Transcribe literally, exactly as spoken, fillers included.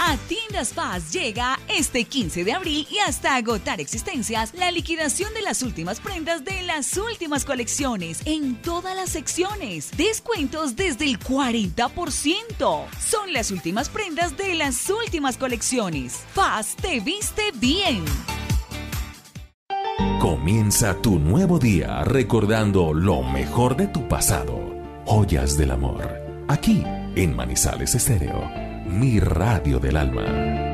A Tiendas Paz llega este quince de abril y hasta agotar existencias la liquidación de las últimas prendas de las últimas colecciones en todas las secciones. Descuentos desde el cuarenta por ciento. Son las últimas prendas de las últimas colecciones. Paz te viste bien. Comienza tu nuevo día recordando lo mejor de tu pasado. Joyas del amor. Aquí en Manizales Estéreo. Mi radio del alma.